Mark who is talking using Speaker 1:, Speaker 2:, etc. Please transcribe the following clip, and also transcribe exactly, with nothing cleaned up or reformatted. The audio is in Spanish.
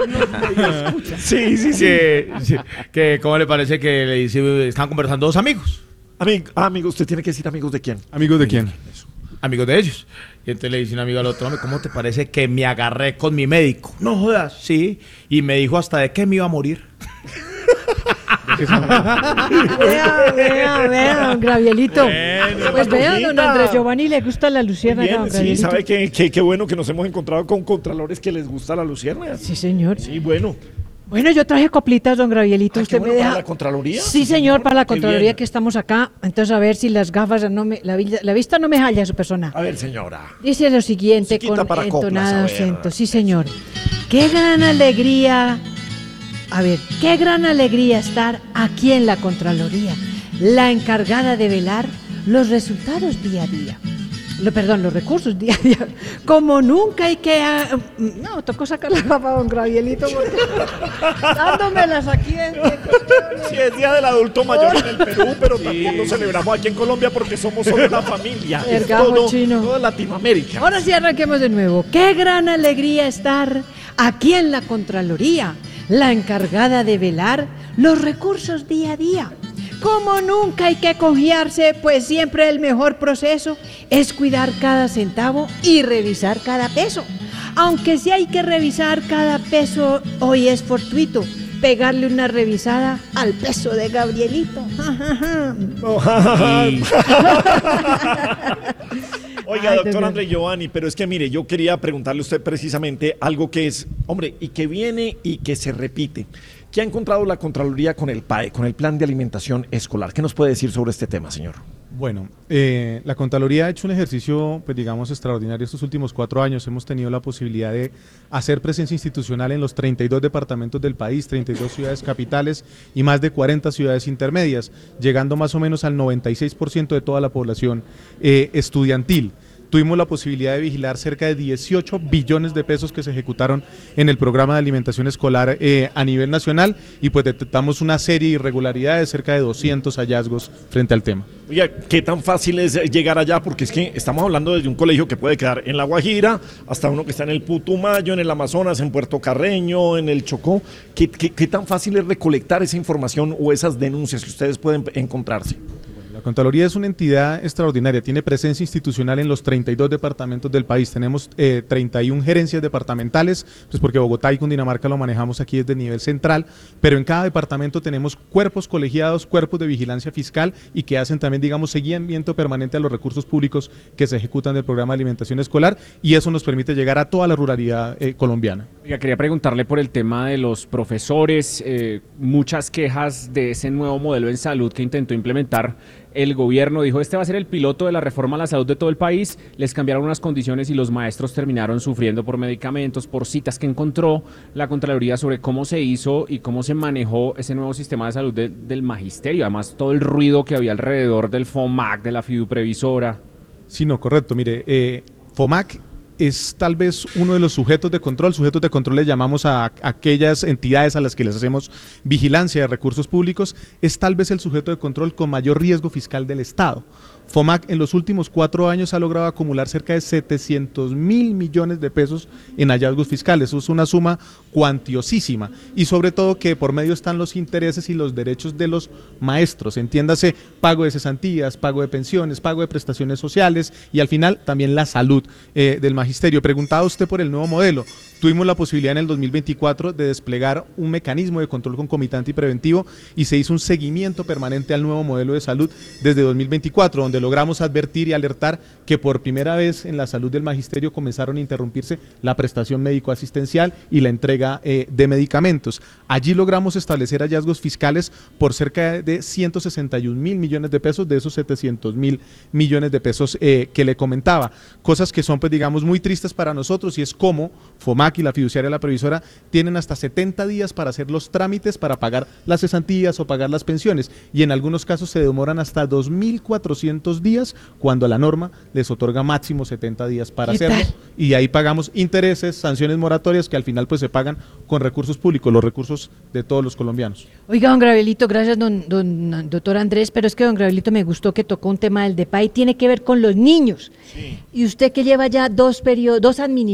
Speaker 1: Sí, sí, sí.
Speaker 2: Que, sí, que ¿cómo le parece que le dice, están conversando dos amigos?
Speaker 1: Amigo, ah, amigo, usted tiene que decir amigos de quién.
Speaker 3: ¿Amigos de quién?
Speaker 2: Eso. Amigos de ellos. Y entonces le dice un amigo al otro, hombre, ¿cómo te parece que me agarré con mi médico? No jodas, sí. Y me dijo hasta de qué me iba a morir.
Speaker 4: Vea, vea, vea, don Gravielito.
Speaker 2: Bueno,
Speaker 4: Pues vea, don
Speaker 1: Patojita.
Speaker 4: Andrés Giovanni le gusta la luciérnaga,
Speaker 1: Bien,
Speaker 4: don
Speaker 1: sí,
Speaker 4: Gravielito.
Speaker 1: sabe que, que, qué bueno que nos hemos encontrado con contralores que les gusta la luciérnaga.
Speaker 4: Sí, señor.
Speaker 1: Sí, bueno.
Speaker 4: Bueno, yo traje coplitas, don Gravielito.
Speaker 1: Ay,
Speaker 4: ¿Usted
Speaker 1: qué bueno,
Speaker 4: me deja?
Speaker 1: ¿para la Contraloría?
Speaker 4: Sí, señor, para la
Speaker 1: Qué
Speaker 4: Contraloría
Speaker 1: bien.
Speaker 4: que estamos acá. Entonces, a ver si las gafas, no me, la, vi- la vista no me jalla a su persona.
Speaker 1: A ver, señora.
Speaker 4: Dice lo siguiente
Speaker 1: Musiquita
Speaker 4: con
Speaker 1: para coplas,
Speaker 4: entonado
Speaker 1: a ver.
Speaker 4: acento. Sí, señor. Qué gran alegría. A ver, qué gran alegría estar aquí en la Contraloría, la encargada de velar los resultados día a día. Lo, perdón, los recursos día a día. Como nunca hay que... ah, no, tocó sacar la gafa, don Gravielito, porque dándomelas aquí. En,
Speaker 1: Sí, es Día del Adulto Mayor en el Perú, pero también lo celebramos aquí en Colombia porque somos solo una familia.
Speaker 4: El
Speaker 1: Es
Speaker 4: gajo
Speaker 1: todo,
Speaker 4: chino.
Speaker 1: toda Latinoamérica.
Speaker 4: Ahora sí arranquemos de nuevo. Qué gran alegría estar aquí en la Contraloría, la encargada de velar los recursos día a día. Como nunca hay que confiarse, pues siempre el mejor proceso es cuidar cada centavo y revisar cada peso. Aunque sí hay que revisar cada peso, hoy es fortuito pegarle una revisada al peso de Gabrielito.
Speaker 1: Oiga,
Speaker 4: Ay,
Speaker 1: doctor
Speaker 4: de
Speaker 1: André Giovanni, pero es que mire, yo quería preguntarle a usted precisamente algo que es, hombre, y que viene y que se repite. ¿Qué ha encontrado la Contraloría con el P A E, con el Plan de Alimentación Escolar? ¿Qué nos puede decir sobre este tema, señor?
Speaker 3: Bueno, eh, la Contraloría ha hecho un ejercicio, pues digamos, extraordinario estos últimos cuatro años. Hemos tenido la posibilidad de hacer presencia institucional en los treinta y dos departamentos del país, treinta y dos ciudades capitales y más de cuarenta ciudades intermedias, llegando más o menos al noventa y seis por ciento de toda la población eh, estudiantil. Tuvimos la posibilidad de vigilar cerca de dieciocho billones de pesos que se ejecutaron en el programa de alimentación escolar eh, a nivel nacional y pues detectamos una serie de irregularidades, cerca de doscientos hallazgos frente al tema.
Speaker 1: Oiga, ¿qué tan fácil es llegar allá? Porque es que estamos hablando desde un colegio que puede quedar en La Guajira hasta uno que está en el Putumayo, en el Amazonas, en Puerto Carreño, en el Chocó. ¿Qué, qué, qué tan fácil es recolectar esa información o esas denuncias que ustedes pueden encontrarse?
Speaker 3: La Contraloría es una entidad extraordinaria, tiene presencia institucional en los treinta y dos departamentos del país, tenemos eh, treinta y una gerencias departamentales, pues porque Bogotá y Cundinamarca lo manejamos aquí desde el nivel central, pero en cada departamento tenemos cuerpos colegiados, cuerpos de vigilancia fiscal y que hacen también, digamos, seguimiento permanente a los recursos públicos que se ejecutan del programa de alimentación escolar y eso nos permite llegar a toda la ruralidad eh, colombiana.
Speaker 5: Oiga, quería preguntarle por el tema de los profesores, eh, muchas quejas de ese nuevo modelo en salud que intentó implementar el gobierno. Dijo, este va a ser el piloto de la reforma a la salud de todo el país, les cambiaron unas condiciones y los maestros terminaron sufriendo por medicamentos, por citas que encontró la Contraloría sobre cómo se hizo y cómo se manejó ese nuevo sistema de salud de, del magisterio, además todo el ruido que había alrededor del FOMAC, de la fiduprevisora.
Speaker 3: Sí, no, correcto, mire, eh, FOMAC es tal vez uno de los sujetos de control. Sujetos de control le llamamos a, a aquellas entidades a las que les hacemos vigilancia de recursos públicos. Es tal vez el sujeto de control con mayor riesgo fiscal del Estado. FOMAC en los últimos cuatro años ha logrado acumular cerca de setecientos mil millones de pesos en hallazgos fiscales. Eso es una suma cuantiosísima y sobre todo que por medio están los intereses y los derechos de los maestros. Entiéndase, pago de cesantías, pago de pensiones, pago de prestaciones sociales y al final también la salud eh, del magisterio. Preguntaba usted por el nuevo modelo. Tuvimos la posibilidad en el dos mil veinticuatro de desplegar un mecanismo de control concomitante y preventivo y se hizo un seguimiento permanente al nuevo modelo de salud desde dos mil veinticuatro, donde logramos advertir y alertar que por primera vez en la salud del magisterio comenzaron a interrumpirse la prestación médico-asistencial y la entrega eh, de medicamentos. Allí logramos establecer hallazgos fiscales por cerca de ciento sesenta y un mil millones de pesos de esos setecientos mil millones de pesos eh, que le comentaba. Cosas que son, pues digamos, muy tristes para nosotros y es como FOMAC y la fiduciaria la previsora tienen hasta setenta días para hacer los trámites para pagar las cesantías o pagar las pensiones y en algunos casos se demoran hasta dos mil cuatrocientos días cuando la norma les otorga máximo setenta días para hacerlo tal? Y ahí pagamos intereses, sanciones moratorias que al final pues se pagan con recursos públicos, los recursos de todos los colombianos.
Speaker 4: Oiga, don Gravielito, gracias don, don doctor Andrés, pero es que don Gravielito me gustó que tocó un tema del D E P A y tiene que ver con los niños. Sí. Y usted que lleva ya dos periodos, dos administraciones